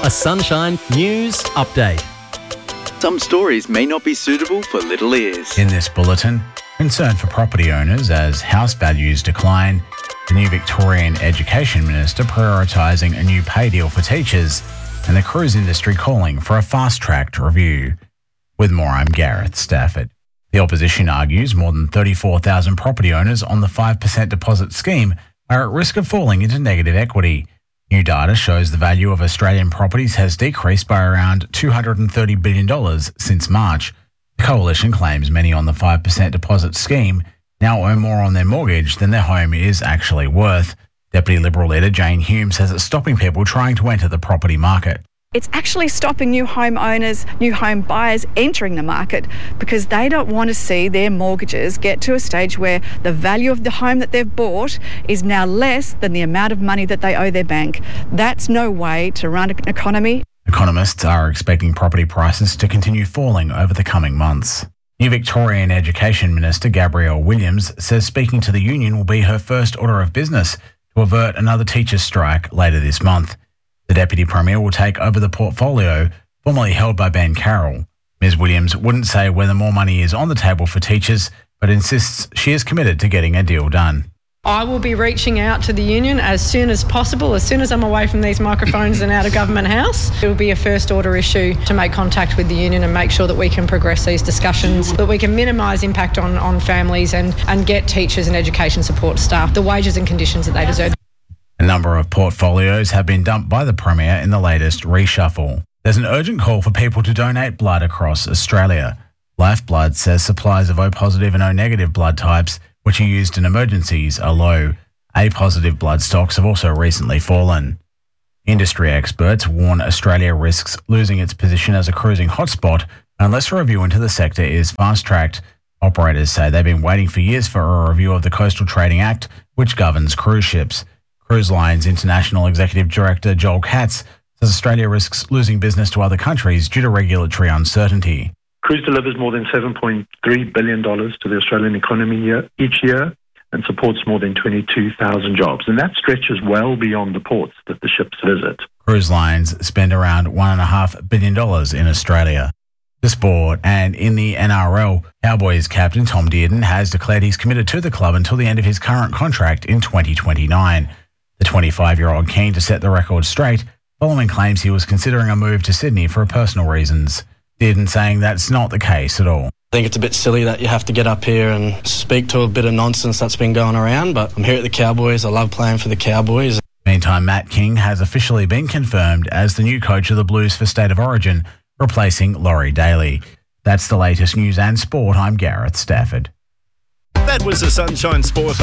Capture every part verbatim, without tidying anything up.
A Sunshine News Update. Some stories may not be suitable for little ears. In this bulletin, concern for property owners as house values decline, the new Victorian Education Minister prioritising a new pay deal for teachers, and the cruise industry calling for a fast-tracked review. With more, I'm Gareth Stafford. The opposition argues more than thirty-four thousand property owners on the five percent deposit scheme are at risk of falling into negative equity. New data shows the value of Australian properties has decreased by around two hundred thirty billion dollars since March. The coalition claims many on the five percent deposit scheme now owe more on their mortgage than their home is actually worth. Deputy Liberal leader Jane Hume says it's stopping people trying to enter the property market. It's actually stopping new home owners, new home buyers entering the market because they don't want to see their mortgages get to a stage where the value of the home that they've bought is now less than the amount of money that they owe their bank. That's no way to run an economy. Economists are expecting property prices to continue falling over the coming months. New Victorian Education Minister Gabrielle Williams says speaking to the union will be her first order of business to avert another teachers' strike later this month. The Deputy Premier will take over the portfolio formerly held by Ben Carroll. Miz Williams wouldn't say whether more money is on the table for teachers, but insists she is committed to getting a deal done. I will be reaching out to the union as soon as possible, as soon as I'm away from these microphones and out of Government House. It will be a first order issue to make contact with the union and make sure that we can progress these discussions, that we can minimise impact on, on families and, and get teachers and education support staff the wages and conditions that they deserve. A number of portfolios have been dumped by the Premier in the latest reshuffle. There's an urgent call for people to donate blood across Australia. Lifeblood says supplies of O positive and O negative blood types, which are used in emergencies, are low. A positive blood stocks have also recently fallen. Industry experts warn Australia risks losing its position as a cruising hotspot unless a review into the sector is fast-tracked. Operators say they've been waiting for years for a review of the Coastal Trading Act, which governs cruise ships. Cruise Lines International Executive Director Joel Katz says Australia risks losing business to other countries due to regulatory uncertainty. Cruise delivers more than seven point three billion dollars to the Australian economy year, each year and supports more than twenty-two thousand jobs. And that stretches well beyond the ports that the ships visit. Cruise lines spend around one point five billion dollars in Australia. The sport, and in the N R L, Cowboys captain Tom Dearden has declared he's committed to the club until the end of his current contract in twenty twenty-nine. The twenty-five-year-old keen to set the record straight following claims he was considering a move to Sydney for personal reasons. Dearden saying that's not the case at all. I think it's a bit silly that you have to get up here and speak to a bit of nonsense that's been going around, but I'm here at the Cowboys. I love playing for the Cowboys. Meantime, Matt King has officially been confirmed as the new coach of the Blues for State of Origin, replacing Laurie Daly. That's the latest news and sport. I'm Gareth Stafford. That was a Sunshine Sport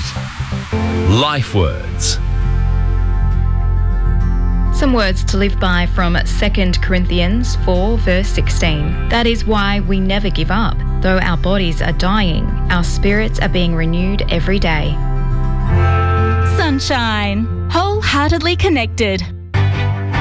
Update. Life words. Some words to live by from Second Corinthians four verse sixteen. That is why we never give up. Though our bodies are dying, our spirits are being renewed every day. Sunshine. Wholeheartedly connected.